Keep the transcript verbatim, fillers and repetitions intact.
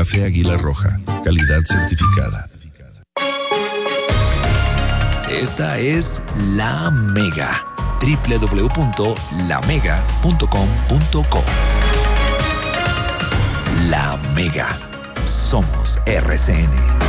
Café Águila Roja, calidad certificada. Esta es La Mega. doble u doble u doble u punto la mega punto com punto co. La Mega. Somos R C N.